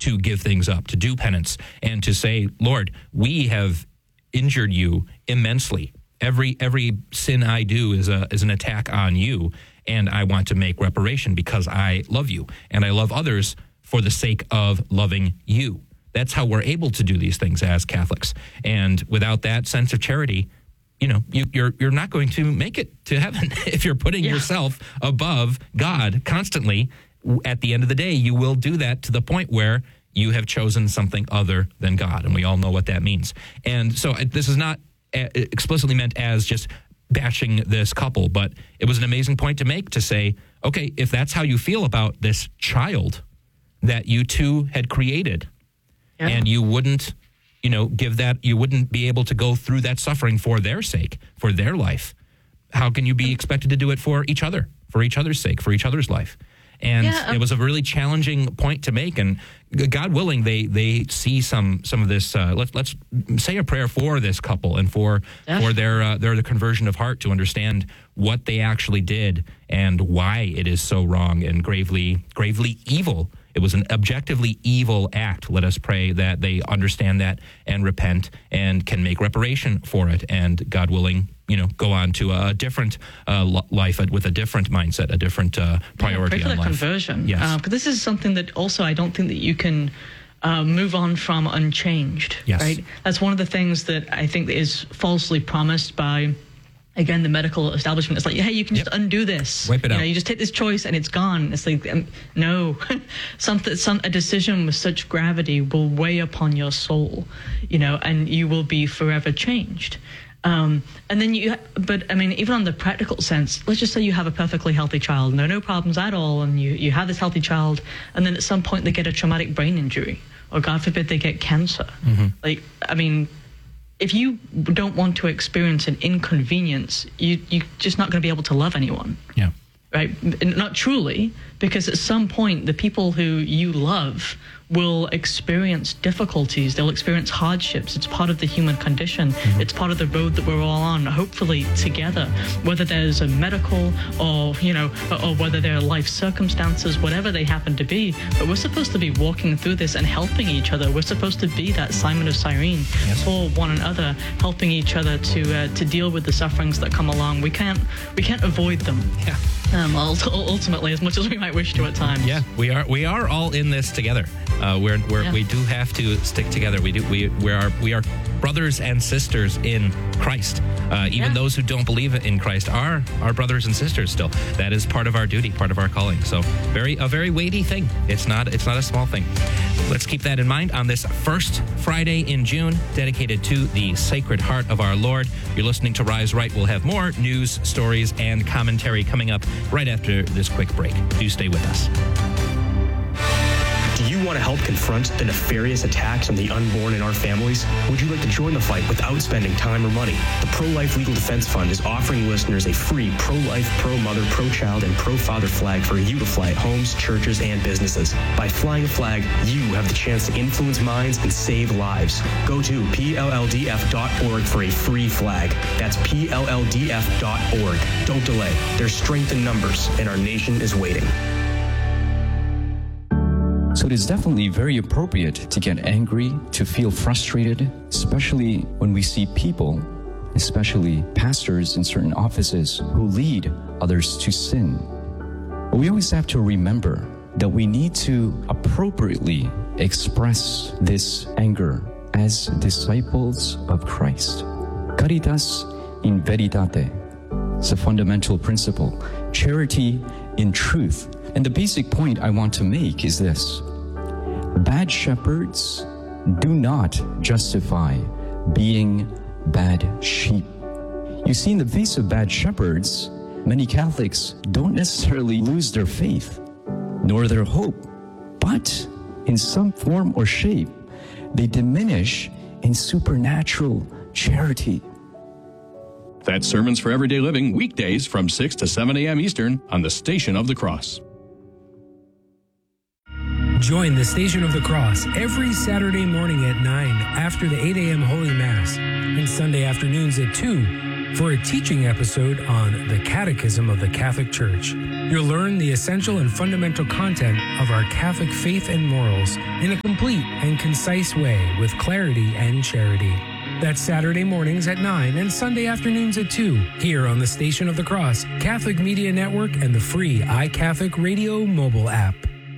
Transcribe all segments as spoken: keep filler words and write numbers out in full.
to give things up, to do penance, and to say, Lord, we have injured you immensely. Every every sin I do is a is an attack on you, and I want to make reparation because I love you, and I love others for the sake of loving you. That's how we're able to do these things as Catholics. And without that sense of charity, you know, you, you're you're not going to make it to heaven if you're putting yeah. yourself above God constantly. At the end of the day, you will do that to the point where you have chosen something other than God, and we all know what that means. And so this is not explicitly meant as just bashing this couple, but it was an amazing point to make, to say, okay, if that's how you feel about this child that you two had created, yeah. and you wouldn't, you know, give that, you wouldn't be able to go through that suffering for their sake, for their life, how can you be expected to do it for each other, for each other's sake, for each other's life? And yeah. it was a really challenging point to make. And God willing, they they see some some of this. Uh, let's let's say a prayer for this couple and for yeah. for their uh, their the conversion of heart, to understand what they actually did and why it is so wrong and gravely gravely evil. It was an objectively evil act. Let us pray that they understand that and repent and can make reparation for it. And God willing, you know, go on to a different uh, life with a different mindset, a different uh, priority yeah, pray for on the life. Conversion. Yes. Uh, because this is something that also I don't think that you can uh, move on from unchanged. Yes. Right? That's one of the things that I think that is falsely promised by, again, the medical establishment. It's like, hey, you can just yep. undo this. Wipe it you out. know, you just take this choice and it's gone. It's like, um, no, something, some a decision with such gravity will weigh upon your soul, you know, and you will be forever changed. Um, and then you, but I mean, even on the practical sense, let's just say you have a perfectly healthy child, and there are no problems at all, and you, you have this healthy child, and then at some point they get a traumatic brain injury, or God forbid they get cancer. Mm-hmm. Like, I mean, if you don't want to experience an inconvenience, you, you're just not going to be able to love anyone. Yeah. Right? And not truly, because at some point, the people who you love will experience difficulties. They'll experience hardships. It's part of the human condition. Mm-hmm. It's part of the road that we're all on, hopefully together, whether there's a medical or, you know, or, or whether there are life circumstances, whatever they happen to be. But we're supposed to be walking through this and helping each other. We're supposed to be that Simon of Cyrene yes. for one another, helping each other to uh, to deal with the sufferings that come along. We can't we can't avoid them. Yeah. Um, ultimately, as much as we might wish to at times. Yeah, we are we are all in this together. Uh, we're, we're yeah. we do have to stick together. We do we we are we are brothers and sisters in Christ. Uh, even yeah. those who don't believe in Christ are our brothers and sisters still. That is part of our duty, part of our calling. So very a very weighty thing. It's not it's not a small thing. Let's keep that in mind on this first Friday in June, dedicated to the Sacred Heart of our Lord. You're listening to Rise Right. We'll have more news, stories, and commentary coming up right after this quick break. Do stay with us. Do you want to help confront the nefarious attacks on the unborn in our families? Would you like to join the fight without spending time or money? The Pro-Life Legal Defense Fund is offering listeners a free pro-life, pro-mother, pro-child, and pro-father flag for you to fly at homes, churches, and businesses. By flying a flag, you have the chance to influence minds and save lives. Go to P L L D F dot org for a free flag. That's P L L D F dot org. Don't delay. There's strength in numbers, and our nation is waiting. So it is definitely very appropriate to get angry, to feel frustrated, especially when we see people, especially pastors in certain offices, who lead others to sin. But we always have to remember that we need to appropriately express this anger as disciples of Christ. Caritas in veritate. It's a fundamental principle. Charity in truth. And the basic point I want to make is this. Bad shepherds do not justify being bad sheep. You see, in the face of bad shepherds, many Catholics don't necessarily lose their faith, nor their hope, but in some form or shape, they diminish in supernatural charity. That's Sermons for Everyday Living, weekdays from six to seven a.m. Eastern on the Station of the Cross. Join the Station of the Cross every Saturday morning at nine after the eight a.m. Holy Mass and Sunday afternoons at two for a teaching episode on the Catechism of the Catholic Church. You'll learn the essential and fundamental content of our Catholic faith and morals in a complete and concise way with clarity and charity. That's Saturday mornings at nine and Sunday afternoons at two here on the Station of the Cross, Catholic Media Network, and the free iCatholic Radio mobile app.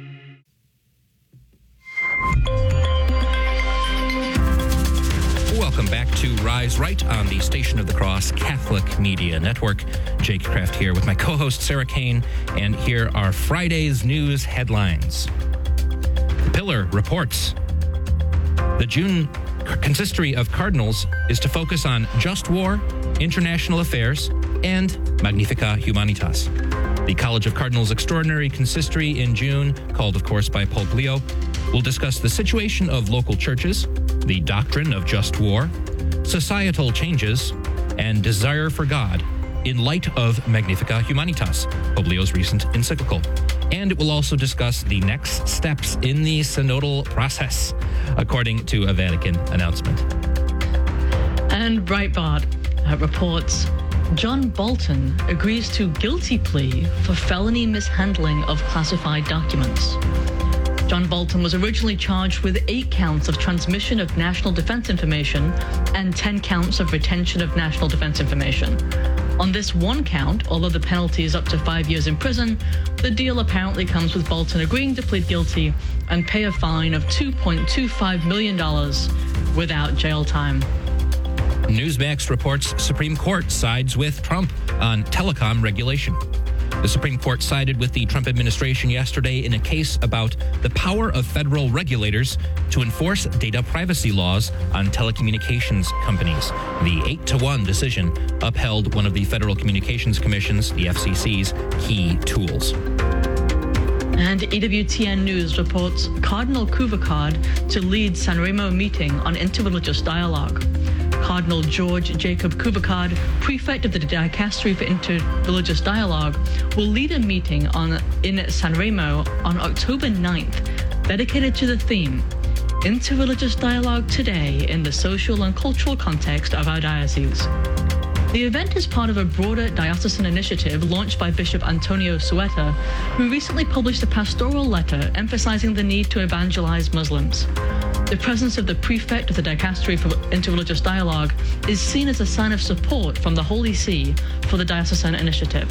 Welcome back to Rise Right on the Station of the Cross Catholic Media Network. Jake Kraft here with my co-host Sarah Kane, and here are Friday's news headlines. The Pillar reports the June consistory of cardinals is to focus on just war, international affairs, and Magnificat Humanitas. The College of Cardinals Extraordinary Consistory in June, called of course by Pope Leo, will discuss the situation of local churches, the doctrine of just war, societal changes, and desire for God in light of Magnificat Humanitas, Pope Leo's recent encyclical. And it will also discuss the next steps in the synodal process, according to a Vatican announcement. And Breitbart uh, reports John Bolton agrees to guilty plea for felony mishandling of classified documents. John Bolton was originally charged with eight counts of transmission of national defense information and ten counts of retention of national defense information. On this one count, although the penalty is up to five years in prison, the deal apparently comes with Bolton agreeing to plead guilty and pay a fine of two point two five million dollars without jail time. Newsmax reports Supreme Court sides with Trump on telecom regulation. The Supreme Court sided with the Trump administration yesterday in a case about the power of federal regulators to enforce data privacy laws on telecommunications companies. The eight to one decision upheld one of the Federal Communications Commission's, the F C C's, key tools. And E W T N News reports Cardinal Kuvakad to lead Sanremo meeting on interreligious dialogue. Cardinal George Jacob Kuvakad, prefect of the Dicastery for Interreligious Dialogue, will lead a meeting on in Sanremo on October ninth, dedicated to the theme, Interreligious Dialogue Today in the Social and Cultural Context of Our Diocese. The event is part of a broader diocesan initiative launched by Bishop Antonio Sueta, who recently published a pastoral letter emphasizing the need to evangelize Muslims. The presence of the prefect of the Dicastery for Interreligious Dialogue is seen as a sign of support from the Holy See for the diocesan initiative.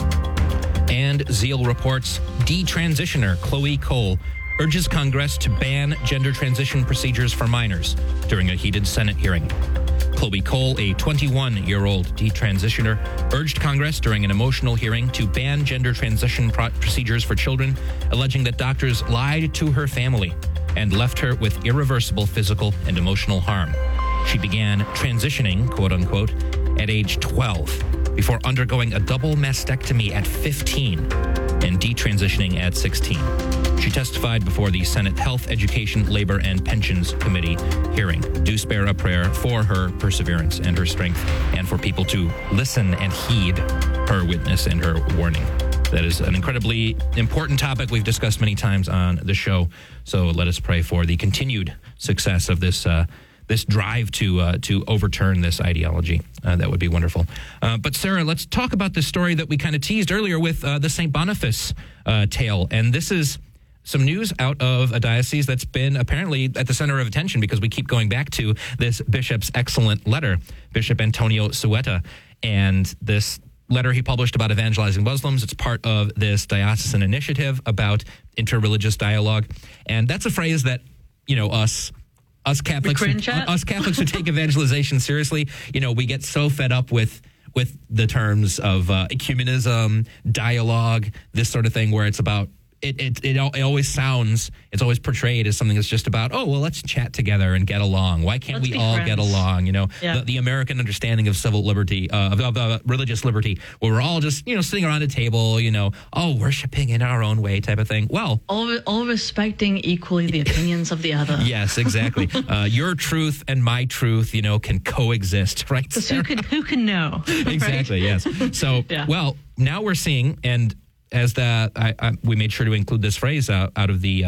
And Zeal reports detransitioner Chloe Cole urges Congress to ban gender transition procedures for minors during a heated Senate hearing. Chloe Cole, a twenty-one-year-old detransitioner, urged Congress during an emotional hearing to ban gender transition pro- procedures for children, alleging that doctors lied to her family and left her with irreversible physical and emotional harm. She began transitioning, quote-unquote, at age twelve, before undergoing a double mastectomy at fifteen and detransitioning at sixteen. She testified before the Senate Health, Education, Labor, and Pensions Committee hearing. Do spare a prayer for her perseverance and her strength, and for people to listen and heed her witness and her warning. That is an incredibly important topic we've discussed many times on the show. So let us pray for the continued success of this uh, this drive to uh, to overturn this ideology. Uh, that would be wonderful. Uh, but Sarah, let's talk about this story that we kind of teased earlier with uh, the Saint Boniface uh, tale. And this is some news out of a diocese that's been apparently at the center of attention because we keep going back to this bishop's excellent letter, Bishop Antonio Sueta, and this letter he published about evangelizing Muslims. It's part of this diocesan initiative about interreligious dialogue. And that's a phrase that, you know, us us Catholics who, us Catholics who take evangelization seriously, you know, we get so fed up with with the terms of uh, ecumenism, dialogue, this sort of thing, where it's about It, it it it always sounds, it's always portrayed as something that's just about, oh, well, let's chat together and get along. Why can't let's we all friends. get along? You know, yeah. the, the American understanding of civil liberty, uh, of, of uh, religious liberty, where we're all just, you know, sitting around a table, you know, oh, worshiping in our own way type of thing. Well, all, all respecting equally the opinions of the other. Yes, exactly. uh, your truth and my truth, you know, can coexist, right? Because who can, who can know? Exactly, right? Yes. So, yeah. well, now we're seeing, and as the I, I, we made sure to include this phrase uh, out of the uh,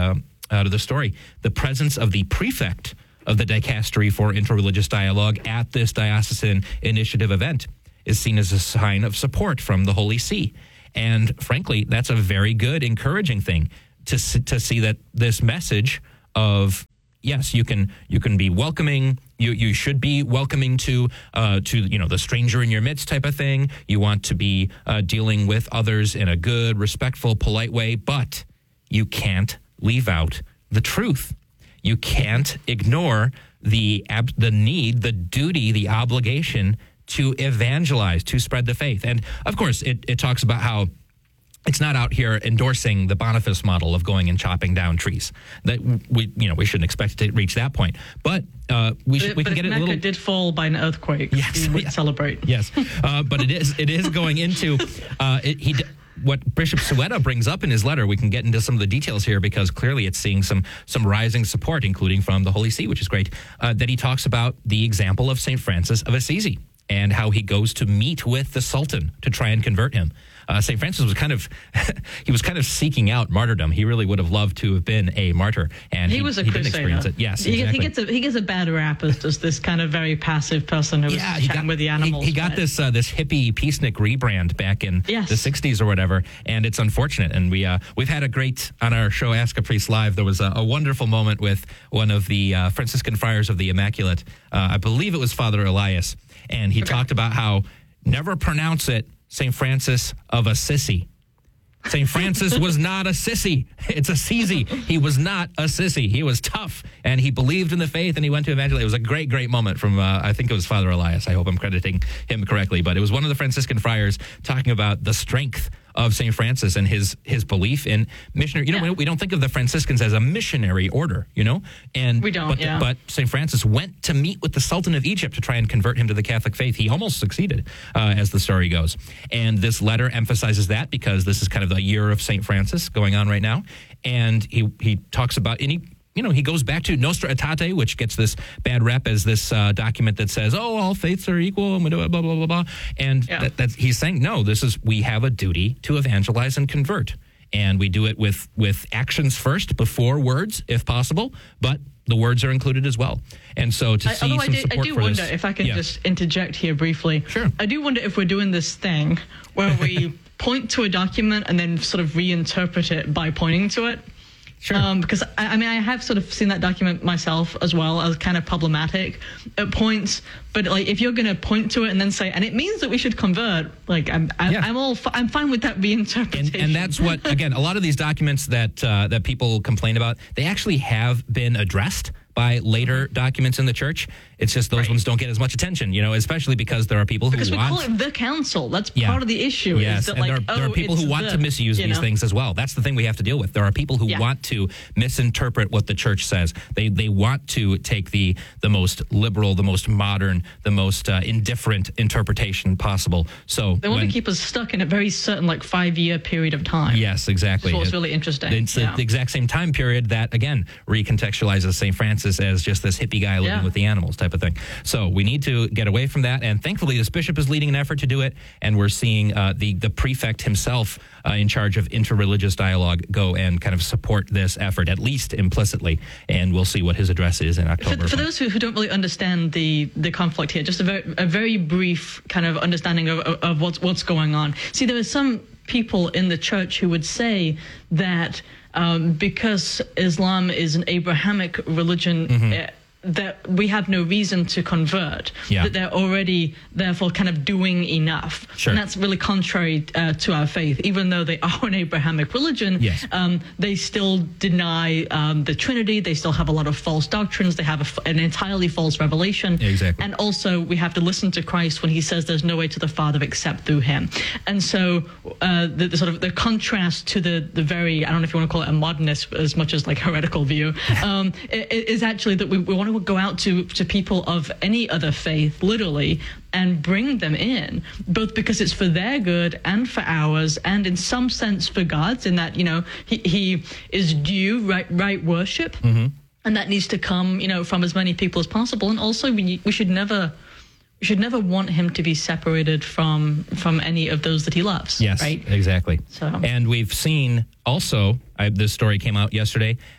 out of the story, the presence of the prefect of the Dicastery for Interreligious Dialogue at this diocesan initiative event is seen as a sign of support from the Holy See. And frankly, that's a very good, encouraging thing to to see that this message of, yes, you can you can be welcoming, you you should be welcoming to uh, to you know the stranger in your midst type of thing. You want to be uh, dealing with others in a good, respectful, polite way, but you can't leave out the truth. You can't ignore the ab- the need, the duty, the obligation to evangelize, to spread the faith. And of course, it, it talks about how it's not out here endorsing the Boniface model of going and chopping down trees. That we, you know, we shouldn't expect it to reach that point. But uh, we should, but, we but can get if it a Mecca little. did fall by an earthquake, Yes, we would yeah. celebrate. Yes, uh, but it is it is going into uh, it, he. What Bishop Sueta brings up in his letter, we can get into some of the details here because clearly it's seeing some some rising support, including from the Holy See, which is great. Uh, that he talks about the example of Saint Francis of Assisi and how he goes to meet with the Sultan to try and convert him. Uh, Saint Francis was kind of he was kind of seeking out martyrdom. He really would have loved to have been a martyr, and He, he, was a he crusader. didn't experience it. Yes, he, exactly. he gets a he gets a bad rap as just this kind of very passive person who was Yeah, he chatting got, with the animals. He, he got but- this uh, this hippie peacenik rebrand back in Yes. the sixties or whatever, and it's unfortunate. And we uh, we've had a great on our show Ask a Priest Live. There was a, a wonderful moment with one of the uh, Franciscan Friars of the Immaculate. Uh, I believe it was Father Elias, and he Okay. talked about how never pronounce it Saint Francis of Assisi. Saint Francis was not a sissy. It's a sissy. He was not a sissy. He was tough, and he believed in the faith, and he went to evangelize. It was a great, great moment from, uh, I think it was Father Elias. I hope I'm crediting him correctly, but it was one of the Franciscan friars talking about the strength of Saint Francis and his his belief in missionary. You know, Yeah. we, we don't think of the Franciscans as a missionary order, you know? And We don't, But, yeah. but Saint Francis went to meet with the Sultan of Egypt to try and convert him to the Catholic faith. He almost succeeded, uh, as the story goes. And this letter emphasizes that because this is kind of the year of Saint Francis going on right now. And he, he talks about, and he, you know, he goes back to Nostra Aetate, which gets this bad rep as this uh, document that says, oh, all faiths are equal, and we do it, blah, blah, blah, blah. And Yeah. that, that's, he's saying, no, this is, we have a duty to evangelize and convert. And we do it with, with actions first before words, if possible, but the words are included as well. And so to I, see although some I do, support I do for wonder this, if I can yeah. just interject here briefly. Sure. I do wonder if we're doing this thing where we point to a document and then sort of reinterpret it by pointing to it. Sure. Um, because I, I mean, I have sort of seen that document myself as well as kind of problematic at points. But like, if you're going to point to it and then say, and it means that we should convert, like I'm, I'm, Yeah. I'm all, fi- I'm fine with that reinterpretation. And, and that's what, again, a lot of these documents that uh, that people complain about, they actually have been addressed by later documents in the church. It's just those Right. ones don't get as much attention, you know, especially because there are people who because we want... call it the council. That's Yeah. part of the issue. Yes, Is that and like, there, are, there oh, are people it's who want the, to misuse you these know? things as well. That's the thing we have to deal with. There are people who Yeah. want to misinterpret what the church says. They they want to take the the most liberal, the most modern, the most uh, indifferent interpretation possible. So They want when- to keep us stuck in a very certain, like, five-year period of time. Yes, exactly. Which is what's It- really interesting. It's the- Yeah. the exact same time period that, again, recontextualizes Saint Francis as just this hippie guy living Yeah. with the animals type of thing. So we need to get away from that. And thankfully, this bishop is leading an effort to do it. And we're seeing uh, the, the prefect himself uh, in charge of interreligious dialogue go and kind of support this effort, at least implicitly. And we'll see what his address is in October. For, for those who, who don't really understand the, the conflict here, just a very, a very brief kind of understanding of, of, of what's, what's going on. See, there are some people in the church who would say that um, because Islam is an Abrahamic religion, Mm-hmm. uh, that we have no reason to convert, Yeah. that they're already, therefore, kind of doing enough. Sure. And that's really contrary uh, to our faith. Even though they are an Abrahamic religion, Yes. um, they still deny um, the Trinity. They still have a lot of false doctrines. They have a f an entirely false revelation. Exactly. And also, we have to listen to Christ when he says there's no way to the Father except through him. And so uh, the, the sort of the contrast to the, the very, I don't know if you want to call it a modernist as much as like heretical view, um, i- i- is actually that we, we want to go out to, to people of any other faith, literally, and bring them in, both because it's for their good and for ours, and in some sense for God's, in that, you know, he, he is due right, right worship, Mm-hmm. and that needs to come, you know, from as many people as possible. And also, we, we should never... We should never want him to be separated from from any of those that he loves. Yes, right? exactly. So- And we've seen also, I, this story came out yesterday,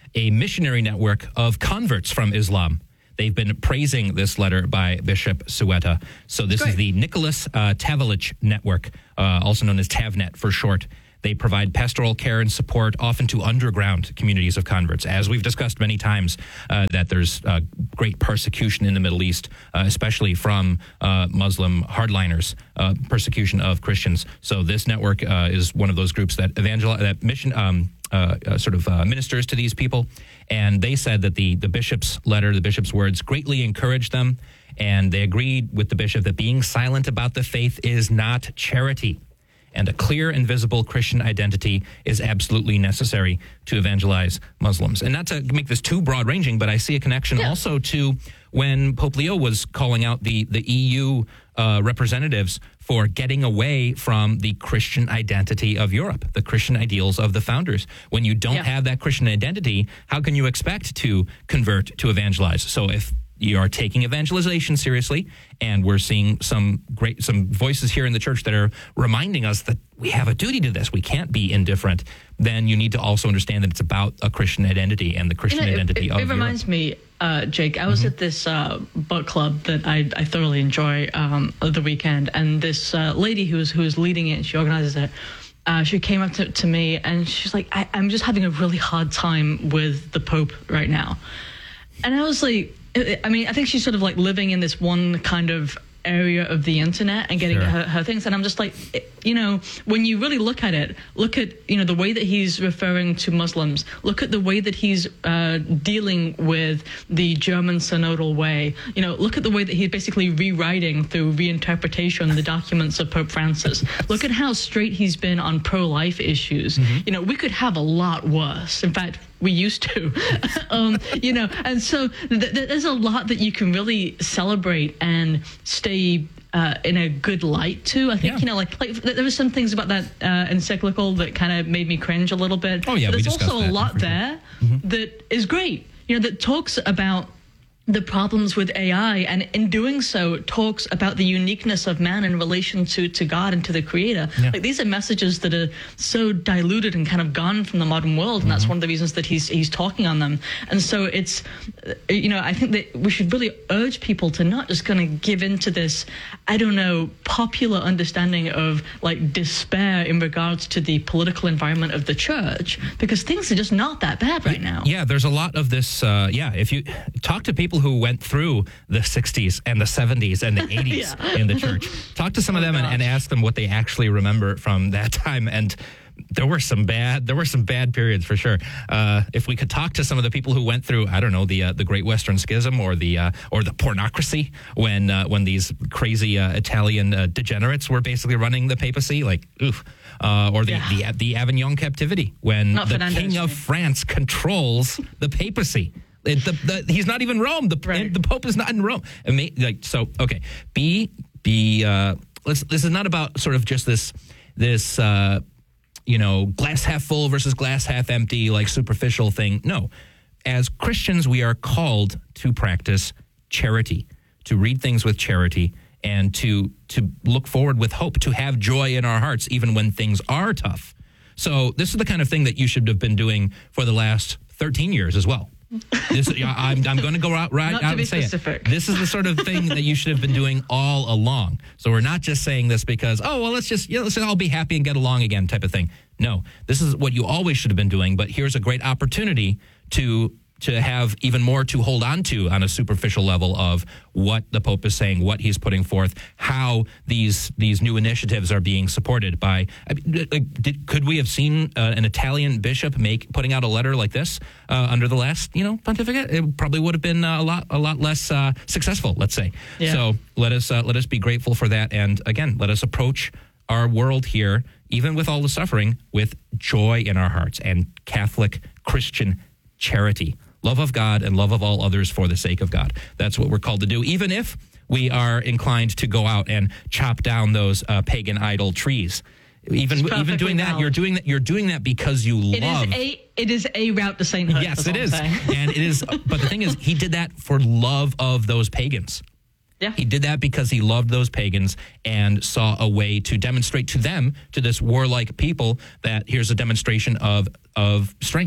a missionary network of converts from Islam. They've been praising this letter by Bishop Sueta. So this Great. is the Nicholas uh, Tavlich Network, uh, also known as TavNet for short. They provide pastoral care and support often to underground communities of converts. As we've discussed many times, uh, that there's uh, great persecution in the Middle East, uh, especially from uh, Muslim hardliners, uh, persecution of Christians. So this network uh, is one of those groups that evangelize, that mission, um, uh, uh, sort of uh, ministers to these people. And they said that the, the bishop's letter, the bishop's words, greatly encouraged them. And they agreed with the bishop that being silent about the faith is not charity. And a clear and visible Christian identity is absolutely necessary to evangelize Muslims. And not to make this too broad-ranging, but I see a connection yeah. also to when Pope Leo was calling out the, the E U uh, representatives for getting away from the Christian identity of Europe, the Christian ideals of the founders. When you don't yeah. have that Christian identity, how can you expect to convert, to evangelize? So if you are taking evangelization seriously, and we're seeing some great some voices here in the church that are reminding us that we have a duty to this. We can't be indifferent. Then you need to also understand that it's about a Christian identity and the Christian you know, identity it, it, of It reminds Europe. me, uh, Jake, I was mm-hmm. at this uh, book club that I, I thoroughly enjoy um, of the weekend, and this uh, lady who was, who was leading it, she organizes it, Uh, she came up to, to me, and she's like, I, I'm just having a really hard time with the Pope right now. And I was like, I mean, I think she's sort of like living in this one kind of area of the internet and getting sure. her, her things. And I'm just like, you know, when you really look at it, look at, you know, the way that he's referring to Muslims, look at the way that he's uh, dealing with the German synodal way, you know, look at the way that he's basically rewriting through reinterpretation the documents of Pope Francis. Look at how straight he's been on pro-life issues. Mm-hmm. You know, we could have a lot worse. In fact, we used to, um, you know, and so th- th- there's a lot that you can really celebrate and stay uh, in a good light to. I think, yeah. you know, like, like there were some things about that uh, encyclical that kind of made me cringe a little bit. Oh, yeah, but we there's also that, a lot sure. there mm-hmm. that is great, you know, that talks about the problems with A I, and in doing so, talks about the uniqueness of man in relation to, to God and to the Creator. Yeah. Like, these are messages that are so diluted and kind of gone from the modern world, and mm-hmm. that's one of the reasons that he's he's talking on them. And so it's, you know, I think that we should really urge people to not just kind of give into this, I don't know, popular understanding of like despair in regards to the political environment of the church, because things are just not that bad right now. Yeah, there's a lot of this. Uh, yeah, if you talk to people who went through the sixties and the seventies and the eighties yeah. in the church, talk to some oh, of them and, and ask them what they actually remember from that time. And there were some bad, there were some bad periods for sure. Uh, if we could talk to some of the people who went through, I don't know, the uh, the Great Western Schism or the uh, or the pornocracy, when uh, when these crazy uh, Italian uh, degenerates were basically running the papacy, like oof, uh, or the, yeah. the the Avignon captivity, when Not the Fernandez, King of right? France controls the papacy. It, the, the, he's not even Rome. The, right. the Pope is not in Rome. I mean, like, so, okay. Be, be, uh, let's, this is not about sort of just this, this, uh, you know, glass half full versus glass half empty, like superficial thing. No. As Christians, we are called to practice charity, to read things with charity, and to, to look forward with hope, to have joy in our hearts, even when things are tough. So this is the kind of thing that you should have been doing for the last thirteen years as well. This, I'm, I'm going to go out right not out to be and say specific. it. This is the sort of thing that you should have been doing all along. So we're not just saying this because, oh, well, let's just, you know, let's all be happy and get along again type of thing. No, this is what you always should have been doing. But here's a great opportunity to to have even more to hold on to on a superficial level of what the Pope is saying, what he's putting forth, how these these new initiatives are being supported by. I mean, like, did, could we have seen uh, an Italian bishop make putting out a letter like this uh, under the last, you know, pontificate? It probably would have been uh, a lot a lot less uh, successful, let's say. Yeah. So let us uh, let us be grateful for that, and again, let us approach our world here, even with all the suffering, with joy in our hearts and Catholic Christian charity. Love of God and love of all others for the sake of God. That's what we're called to do, even if we are inclined to go out and chop down those uh, pagan idol trees. Even even doing that, valid. you're doing that. You're doing that because you it love. Is a, it is a route to sainthood. Yes, it is, and it is. But the thing is, he did that for love of those pagans. Yeah. He did that because he loved those pagans and saw a way to demonstrate to them, to this warlike people, that here's a demonstration of of strength.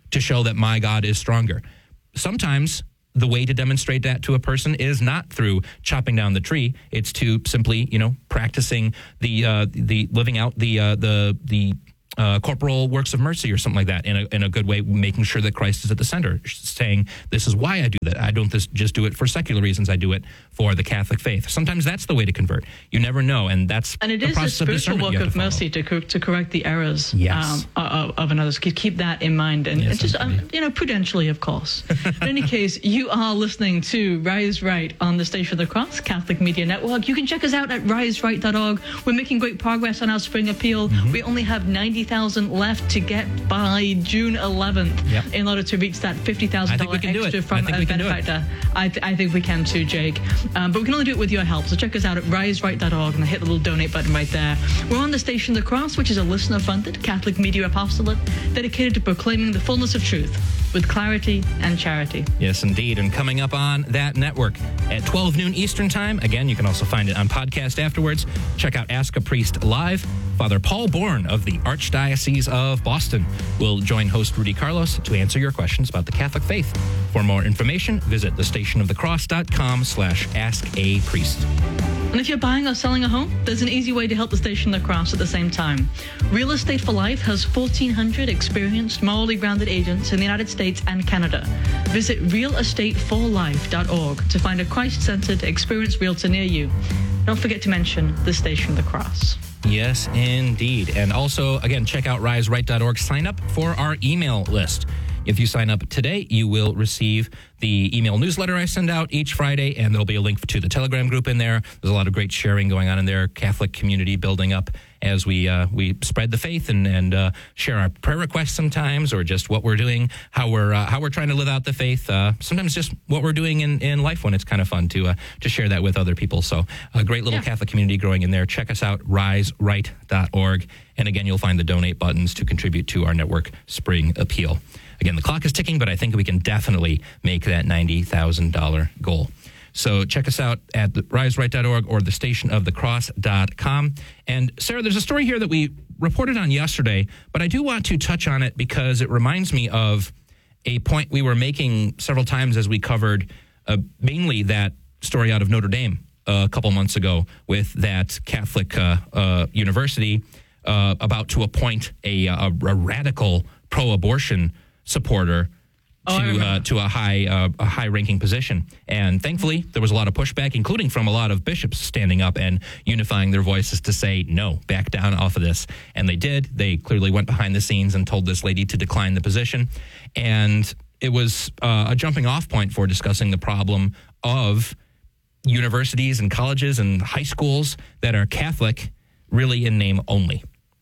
to show that my God is stronger. Sometimes the way to demonstrate that to a person is not through chopping down the tree. It's to simply, you know, practicing the uh, the living out the uh, the the uh, corporal works of mercy or something like that in a in a good way, making sure that Christ is at the center, saying, this is why I do that. I don't just, just do it for secular reasons. I do it for the Catholic faith. Sometimes that's the way to convert. You never know, and that's and it the is a process spiritual of work of of mercy to co- to correct the errors yes. um, of, of another. Keep that in mind, and, Yes, and just um, you know, prudentially, of course. In any case, you are listening to Rise Right on the Station of the Cross Catholic Media Network. You can check us out at rise right dot org. We're making great progress on our spring appeal. Mm-hmm. We only have ninety thousand left to get by June eleventh yep. in order to reach that fifty thousand dollars extra from a benefactor. I, th- I think we can too, Jake. Um, but we can only do it with your help. So check us out at rise right dot org and hit the little donate button right there. We're on the Station of the Cross, which is a listener-funded Catholic media apostolate dedicated to proclaiming the fullness of truth with clarity and charity. Yes, indeed. And coming up on that network at twelve noon Eastern Time. Again, you can also find it on podcast afterwards. Check out Ask a Priest Live. Father Paul Bourne of the Archdiocese of Boston will join host Rudy Carlos to answer your questions about the Catholic faith. For more information, visit thestationofthecross.com slash ask a priest. And if you're buying or selling a home, there's an easy way to help the Station of the Cross at the same time. Real Estate for Life has fourteen hundred experienced, morally grounded agents in the United States and Canada. Visit real estate for life dot org to find a Christ-centered, experienced realtor near you. Don't forget to mention the Station of the Cross. Yes, indeed. And also, again, check out rise right dot org. Sign up for our email list. If you sign up today, you will receive the email newsletter I send out each Friday, and there'll be a link to the Telegram group in there. There's a lot of great sharing going on in there, Catholic community building up as we uh, we spread the faith and and uh, share our prayer requests sometimes, or just what we're doing, how we're uh, how we're trying to live out the faith. Uh, sometimes just what we're doing in, in life when it's kind of fun to uh, to share that with other people. So a great little yeah. Catholic community growing in there. Check us out, rise right dot org, and again, you'll find the donate buttons to contribute to our network spring appeal. Again, the clock is ticking, but I think we can definitely make that ninety thousand dollars goal. So check us out at rise right dot org or the station of the cross dot com. And Sarah, there's a story here that we reported on yesterday, but I do want to touch on it because it reminds me of a point we were making several times as we covered uh, mainly that story out of Notre Dame uh, a couple months ago with that Catholic uh, uh, university uh, about to appoint a, a, a radical pro-abortion supporter Oh, to uh, to a high uh, a high ranking position, and thankfully there was a lot of pushback, including from a lot of bishops standing up and unifying their voices to say no, back down off of this, and they did. They clearly went behind the scenes and told this lady to decline the position, and it was uh, a jumping off point for discussing the problem of universities and colleges and high schools that are Catholic, really in name only.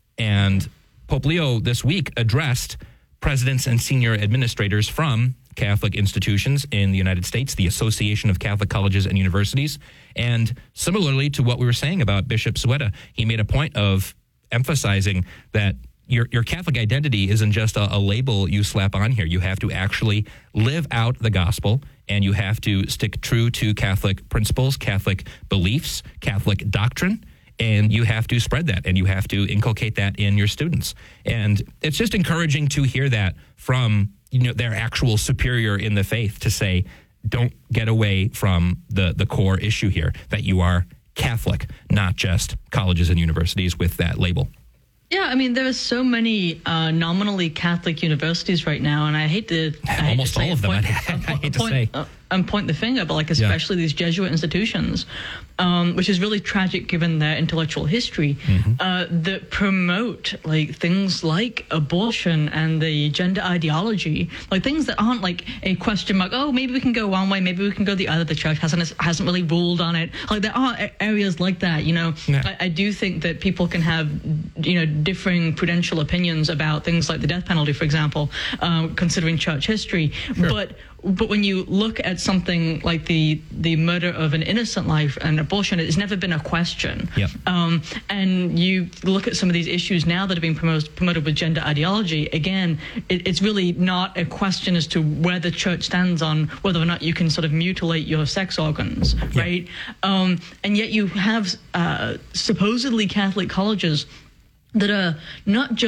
And Pope Leo this week addressed presidents and senior administrators from Catholic institutions in the United States, the Association of Catholic Colleges and Universities. And similarly to what we were saying about Bishop Sueda, he made a point of emphasizing that your your Catholic identity isn't just a, a label you slap on here. You have to actually live out the gospel, and you have to stick true to Catholic principles, Catholic beliefs, Catholic doctrine. And you have to spread that, and you have to inculcate that in your students. And it's just encouraging to hear that from, you know, their actual superior in the faith to say, don't get away from the, the core issue here, that you are Catholic, not just colleges and universities with that label. Yeah, I mean, there are so many uh, nominally Catholic universities right now, and I hate to... I hate Almost to say all of them, point, I, I hate to point, say. Uh, and point the finger, but like especially yeah. these Jesuit institutions, um, which is really tragic given their intellectual history, mm-hmm. uh, that promote like things like abortion and the gender ideology, like things that aren't like a question mark. Oh, maybe we can go one way, maybe we can go the other. The church hasn't hasn't really ruled on it. Like there are areas like that, you know. Yeah. I, I do think that people can have, you know, differing prudential opinions about things like the death penalty, for example, uh, considering church history, sure. but. But when you look at something like the the murder of an innocent life and abortion, it's never been a question. Yep. Um, and you look at some of these issues now that are being promoted, promoted with gender ideology. Again, it, it's really not a question as to where the church stands on whether or not you can sort of mutilate your sex organs, yep. right? Um, and yet you have uh, supposedly Catholic colleges that are not just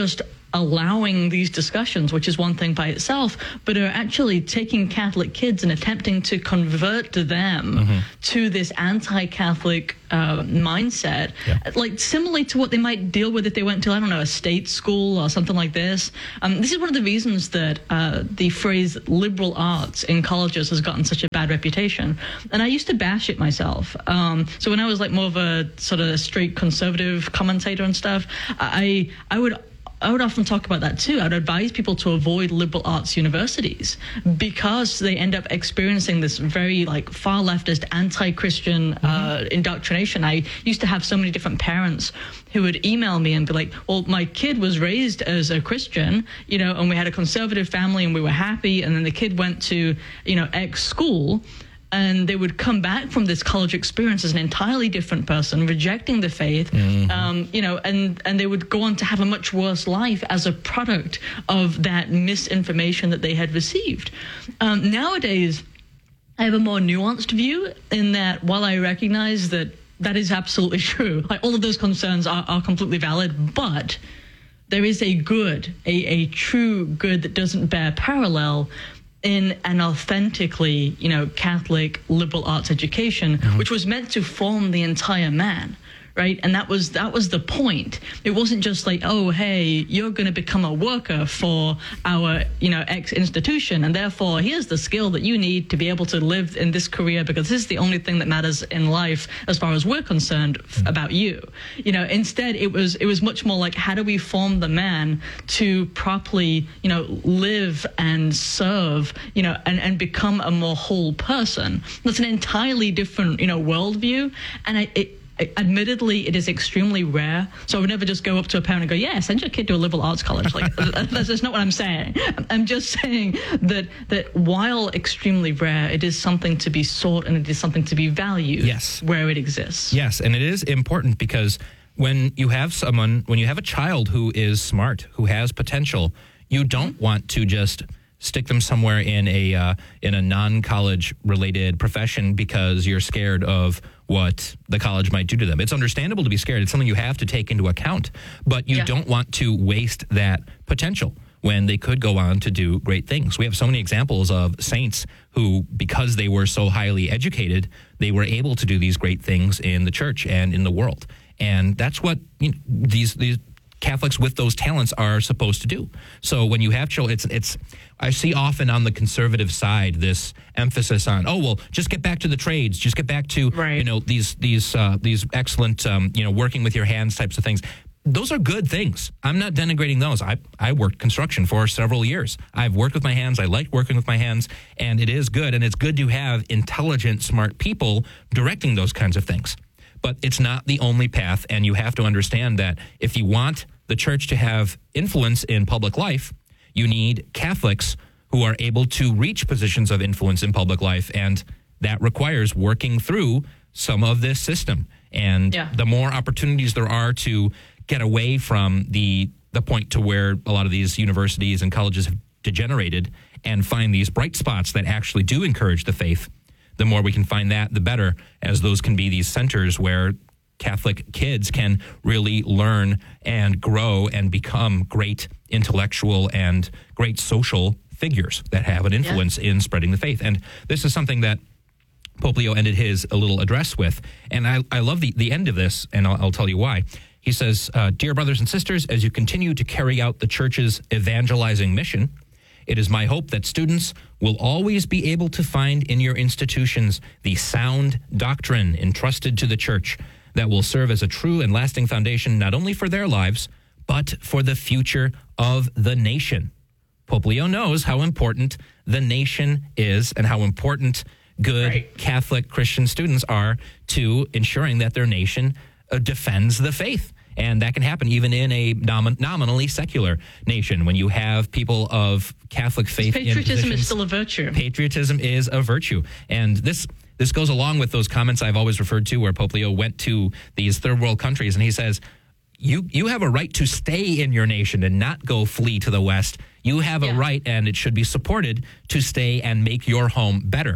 allowing these discussions, which is one thing by itself, but are actually taking Catholic kids and attempting to convert them mm-hmm. to this anti-Catholic uh, mindset, yeah. like similarly to what they might deal with if they went to, I don't know, a state school or something like this. Um, this is one of the reasons that uh, the phrase liberal arts in colleges has gotten such a bad reputation. And I used to bash it myself. Um, so when I was like more of a sort of straight conservative commentator and stuff, I I would I would often talk about that too. I would advise people to avoid liberal arts universities because they end up experiencing this very like far leftist, anti-Christian mm-hmm. uh, indoctrination. I used to have so many different parents who would email me and be like, well, my kid was raised as a Christian, you know, and we had a conservative family and we were happy. And then the kid went to, you know, X school. And they would come back from this college experience as an entirely different person, rejecting the faith, mm-hmm. um, you know, and, and they would go on to have a much worse life as a product of that misinformation that they had received. Um, nowadays, I have a more nuanced view in that while I recognize that that is absolutely true, like all of those concerns are, are completely valid, but there is a good, a, a true good that doesn't bear parallel in an authentically, you know, Catholic liberal arts education, mm-hmm. which was meant to form the entire man, right? And that was that was the point. It wasn't just like, oh, hey, you're going to become a worker for our, you know, X institution, and therefore here's the skill that you need to be able to live in this career because this is the only thing that matters in life as far as we're concerned f- about you. You know, instead it was it was much more like, how do we form the man to properly, you know, live and serve, you know, and, and become a more whole person. That's an entirely different, you know, worldview, and I, it. Admittedly, it is extremely rare. So I would never just go up to a parent and go, yeah, send your kid to a liberal arts college. Like, that's, that's not what I'm saying. I'm just saying that that while extremely rare, it is something to be sought and it is something to be valued yes. where it exists. Yes, and it is important because when you have someone, when you have a child who is smart, who has potential, you don't want to just stick them somewhere in a uh, in a non-college related profession because you're scared of what the college might do to them. It's understandable to be scared. It's something you have to take into account, but you yeah. don't want to waste that potential when they could go on to do great things. We have so many examples of saints who, because they were so highly educated, they were able to do these great things in the church and in the world. And that's what you know, these these Catholics with those talents are supposed to do. So when you have children, it's it's. I see often on the conservative side this emphasis on, oh well, just get back to the trades, just get back to right. you know these these uh, these excellent um, you know working with your hands types of things. Those are good things. I'm not denigrating those. I I worked construction for several years. I've worked with my hands. I like working with my hands, and it is good. And it's good to have intelligent, smart people directing those kinds of things. But it's not the only path, and you have to understand that if you want the church to have influence in public life, you need Catholics who are able to reach positions of influence in public life, and that requires working through some of this system. And yeah. the more opportunities there are to get away from the the point to where a lot of these universities and colleges have degenerated and find these bright spots that actually do encourage the faith, the more we can find that, the better, as those can be these centers where Catholic kids can really learn and grow and become great intellectual and great social figures that have an influence yeah. in spreading the faith. And this is something that Pope Leo ended his a little address with. And I, I love the, the end of this, and I'll, I'll tell you why. He says, uh, Dear brothers and sisters, as you continue to carry out the church's evangelizing mission, it is my hope that students will always be able to find in your institutions the sound doctrine entrusted to the church that will serve as a true and lasting foundation not only for their lives, but for the future of the nation. Pope Leo knows how important the nation is and how important good right. Catholic Christian students are to ensuring that their nation uh, defends the faith. And that can happen even in a nom- nominally secular nation when you have people of Catholic faith. Patriotism in is still a virtue. Patriotism is a virtue. And this this goes along with those comments I've always referred to where Pope Leo went to these third world countries and he says, you you have a right to stay in your nation and not go flee to the West. You have yeah. a right, and it should be supported, to stay and make your home better.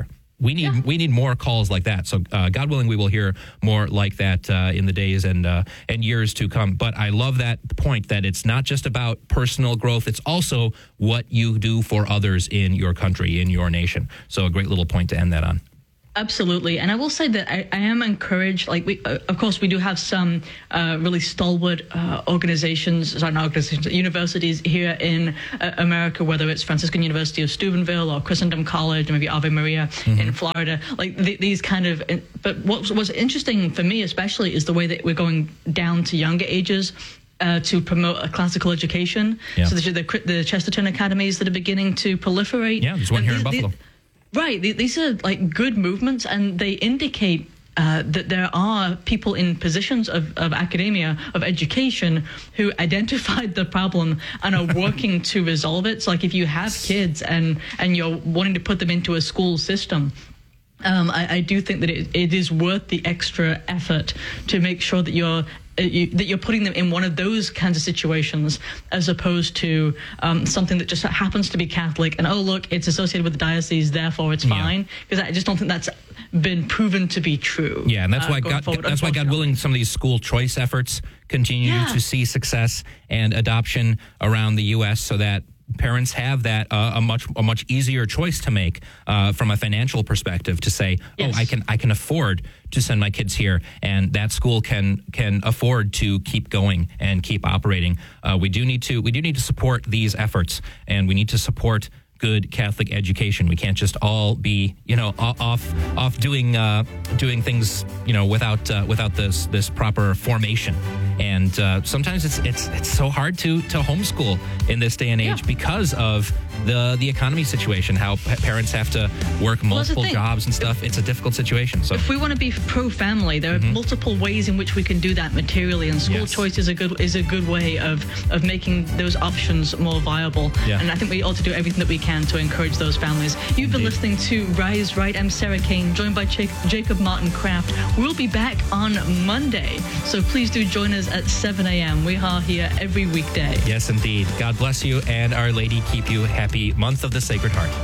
we need Yeah. we need more calls like that. So uh, God willing, we will hear more like that uh, in the days and uh, and years to come. But I love that point that it's not just about personal growth; it's also what you do for others in your country, in your nation. So a great little point to end that on. Absolutely. And I will say that I, I am encouraged, like we, uh, of course, we do have some uh, really stalwart uh, organizations, sorry, not organizations, universities here in uh, America, whether it's Franciscan University of Steubenville or Christendom College, or maybe Ave Maria mm-hmm. in Florida, like th- these kind of, but what's, what's interesting for me especially is the way that we're going down to younger ages. Uh, to promote a classical education. Yeah. So the, the, the Chesterton academies that are beginning to proliferate. Yeah, there's one and here these, in Buffalo. These, Right. These are like good movements, and they indicate uh, that there are people in positions of, of academia, of education, who identified the problem and are working to resolve it. So like if you have kids and, and you're wanting to put them into a school system, um, I, I do think that it, it is worth the extra effort to make sure that you're Uh, you, that you're putting them in one of those kinds of situations, as opposed to um, something that just happens to be Catholic and, oh, look, it's associated with the diocese, therefore it's fine. Because I just don't think that's been proven to be true. Yeah, and that's uh, why God, forward, that's why God willing, some of these school choice efforts continue Yeah. to see success and adoption around the U S so that parents have that uh, a much a much easier choice to make uh, from a financial perspective to say, Yes. oh, I can I can afford to send my kids here, and that school can can afford to keep going and keep operating. Uh, we do need to we do need to support these efforts, and we need to support good Catholic education. We can't just all be, you know, off off doing uh, doing things, you know, without uh, without this this proper formation. And uh, sometimes it's it's it's so hard to to homeschool in this day and age Yeah. because of the the economy situation. How pa- parents have to work multiple thing. jobs and stuff. It's a difficult situation. So If we want to be pro-family, there are Mm-hmm. multiple ways in which we can do that materially, and school Yes. choice is a good is a good way of of making those options more viable. Yeah. And I think we ought to do everything that we can to encourage those families. You've been Indeed. listening to Rise Right. I'm Sarah Kane, joined by Ch- Jacob Martin Kraft. We'll be back on Monday, so please do join us at seven a.m. We are here every weekday. yes, indeed. God bless you, and Our Lady keep you. Happy month of the Sacred Heart.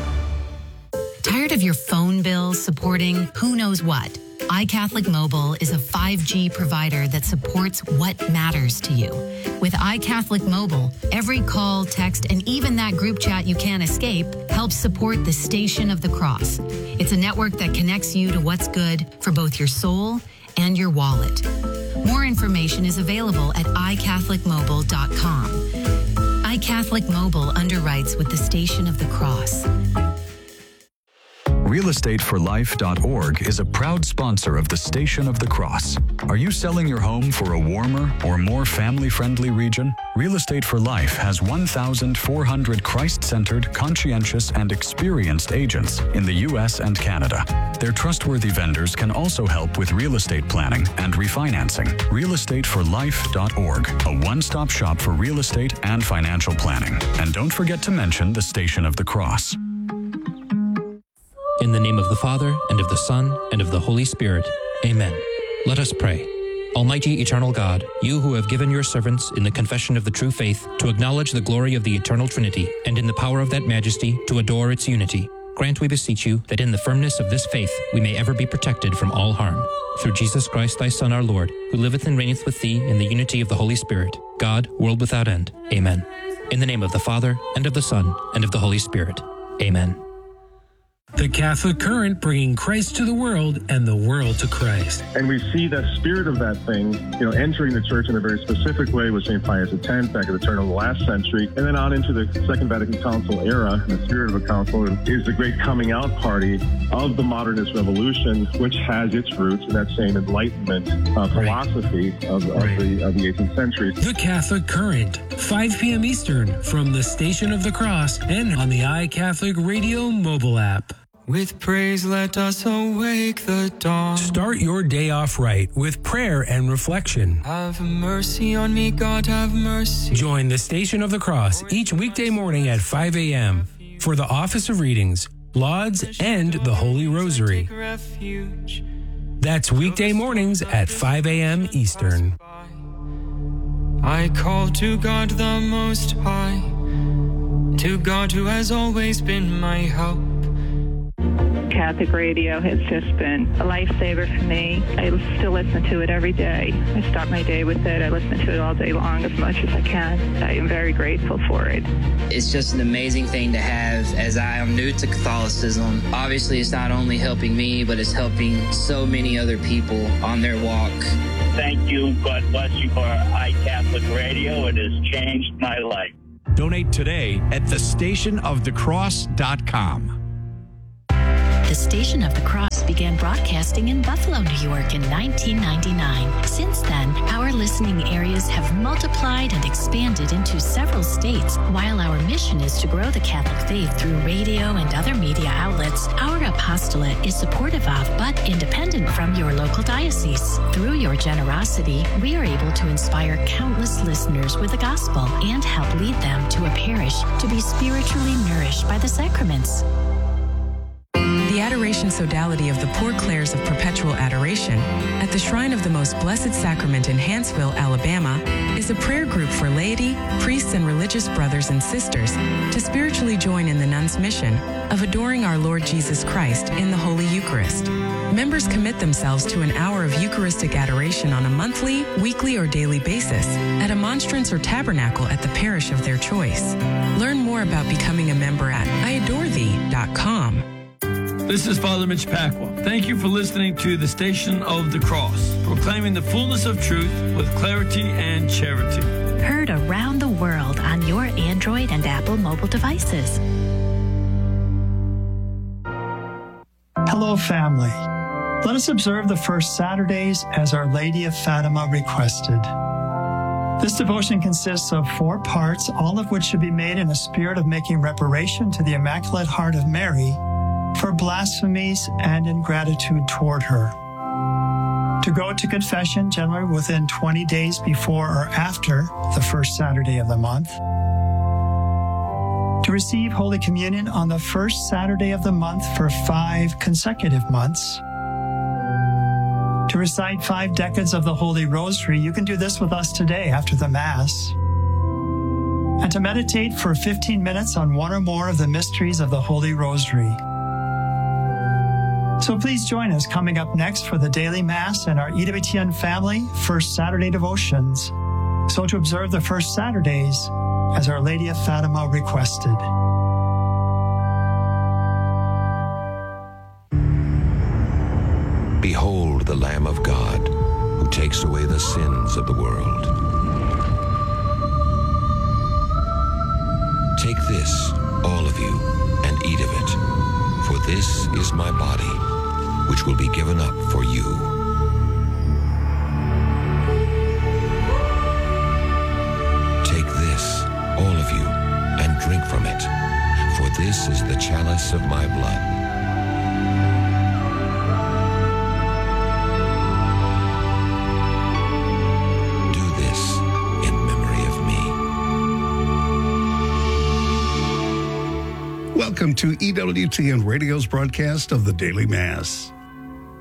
Tired of your phone bill supporting who knows what? iCatholic Mobile is a five G provider that supports what matters to you. With iCatholic Mobile, every call, text, and even that group chat you can't escape helps support the Station of the Cross. It's a network that connects you to what's good for both your soul and your wallet. More information is available at i catholic mobile dot com. iCatholic Mobile underwrites with the Station of the Cross. real estate for life dot org is a proud sponsor of the Station of the Cross. Are you selling your home for a warmer or more family-friendly region? Real Estate for Life has one thousand four hundred Christ-centered, conscientious, and experienced agents in the U S and Canada. Their trustworthy vendors can also help with real estate planning and refinancing. real estate for life dot org, a one-stop shop for real estate and financial planning. And don't forget to mention the Station of the Cross. In the name of the Father, and of the Son, and of the Holy Spirit. Amen. Let us pray. Almighty eternal God, you who have given your servants in the confession of the true faith to acknowledge the glory of the eternal Trinity, and in the power of that majesty to adore its unity, grant, we beseech you, that in the firmness of this faith we may ever be protected from all harm. Through Jesus Christ, thy Son, our Lord, who liveth and reigneth with thee in the unity of the Holy Spirit, God, world without end. Amen. In the name of the Father, and of the Son, and of the Holy Spirit. Amen. The Catholic Current, bringing Christ to the world and the world to Christ. And we see the spirit of that thing, you know, entering the church in a very specific way with Saint Pius X back at the turn of the last century, and then on into the Second Vatican Council era. The spirit of the council is the great coming out party of the modernist revolution, which has its roots in that same Enlightenment uh, philosophy of, of, Right. the, of the eighteenth century. The Catholic Current, five p.m. Eastern, from the Station of the Cross and on the iCatholic Radio mobile app. With praise let us awake the dawn. Start your day off right with prayer and reflection. Have mercy on me, God, have mercy. Join the Station of the Cross each weekday morning at five a.m. for the Office of Readings, Lauds, and the Holy Rosary. Refuge. That's weekday mornings at five a.m. Eastern. I call to God the Most High, to God who has always been my help. Catholic radio has just been a lifesaver for me. I still listen to it every day. I start my day with it. I listen to it all day long as much as I can. I am very grateful for it. It's just an amazing thing to have, as I am new to Catholicism. Obviously, it's not only helping me, but it's helping so many other people on their walk. Thank you. God bless you for iCatholic Radio. It has changed my life. Donate today at the station of the cross dot com. The Station of the Cross began broadcasting in Buffalo, New York in nineteen ninety-nine. Since then, our listening areas have multiplied and expanded into several states. While our mission is to grow the Catholic faith through radio and other media outlets, our apostolate is supportive of but independent from your local diocese. Through your generosity, we are able to inspire countless listeners with the gospel and help lead them to a parish to be spiritually nourished by the sacraments. The Adoration Sodality of the Poor Clares of Perpetual Adoration at the Shrine of the Most Blessed Sacrament in Hanceville, Alabama, is a prayer group for laity, priests, and religious brothers and sisters to spiritually join in the nuns' mission of adoring our Lord Jesus Christ in the Holy Eucharist. Members commit themselves to an hour of Eucharistic adoration on a monthly, weekly, or daily basis at a monstrance or tabernacle at the parish of their choice. Learn more about becoming a member at I adore thee dot com. This is Father Mitch Pacwa. Thank you for listening to the Station of the Cross, proclaiming the fullness of truth with clarity and charity. Heard around the world on your Android and Apple mobile devices. Hello, family. Let us observe the first Saturdays as Our Lady of Fatima requested. This devotion consists of four parts, all of which should be made in a spirit of making reparation to the Immaculate Heart of Mary for blasphemies and ingratitude toward her. To go to confession generally within twenty days before or after the first Saturday of the month. To receive Holy Communion on the first Saturday of the month for five consecutive months. To recite five decades of the Holy Rosary. You can do this with us today after the Mass. And to meditate for fifteen minutes on one or more of the mysteries of the Holy Rosary. So please join us coming up next for the daily Mass and our E W T N family First Saturday devotions. So to observe the first Saturdays as Our Lady of Fatima requested. Behold the Lamb of God, who takes away the sins of the world. Take this, all of you, and eat of it, for this is my body, which will be given up for you. Take this, all of you, and drink from it, for this is the chalice of my blood. Do this in memory of me. Welcome to E W T N Radio's broadcast of the Daily Mass.